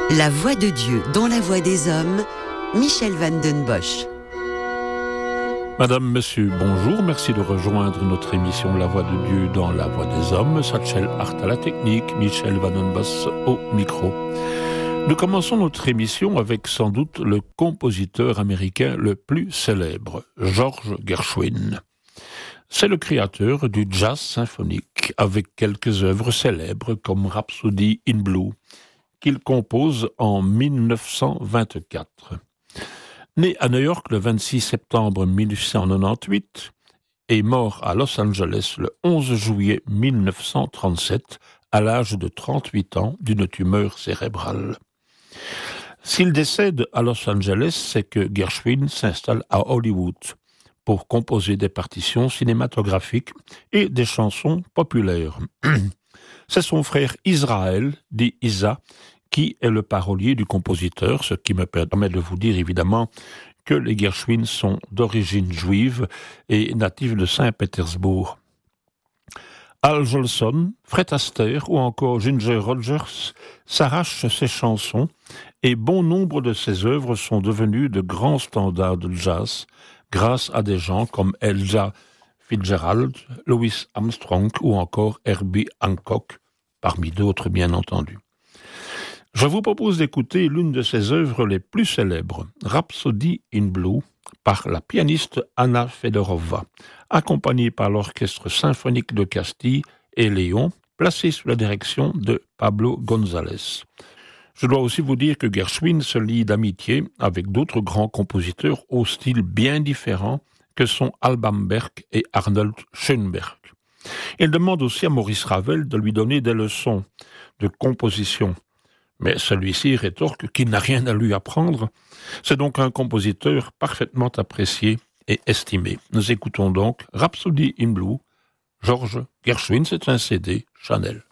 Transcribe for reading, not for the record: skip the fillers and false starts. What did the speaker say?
La voix de Dieu dans la voix des hommes, Michel Van Den Bosch. Madame, Monsieur, bonjour, merci de rejoindre notre émission La Voix de Dieu dans la Voix des Hommes. Satchel Hart à la technique, Michel Van Den Bosch au micro. Nous commençons notre émission avec sans doute le compositeur américain le plus célèbre, George Gershwin. C'est le créateur du jazz symphonique, avec quelques œuvres célèbres comme Rhapsody in Blue, qu'il compose en 1924. Né à New York le 26 septembre 1898 et mort à Los Angeles le 11 juillet 1937 à l'âge de 38 ans d'une tumeur cérébrale. S'il décède à Los Angeles, c'est que Gershwin s'installe à Hollywood pour composer des partitions cinématographiques et des chansons populaires. C'est son frère Israël, dit Isa, qui est le parolier du compositeur, ce qui me permet de vous dire évidemment que les Gershwin sont d'origine juive et natifs de Saint-Pétersbourg. Al Jolson, Fred Astaire ou encore Ginger Rogers s'arrachent ses chansons et bon nombre de ses œuvres sont devenues de grands standards de jazz grâce à des gens comme Ella Fitzgerald, Louis Armstrong ou encore Herbie Hancock, parmi d'autres bien entendu. Je vous propose d'écouter l'une de ses œuvres les plus célèbres, Rhapsody in Blue, par la pianiste Anna Fedorova, accompagnée par l'Orchestre symphonique de Castille et Léon, placé sous la direction de Pablo González. Je dois aussi vous dire que Gershwin se lie d'amitié avec d'autres grands compositeurs au style bien différent que sont Alban Berg et Arnold Schoenberg. Il demande aussi à Maurice Ravel de lui donner des leçons de composition. Mais celui-ci rétorque qu'il n'a rien à lui apprendre. C'est donc un compositeur parfaitement apprécié et estimé. Nous écoutons donc Rhapsody in Blue, George Gershwin, c'est un CD Chanel.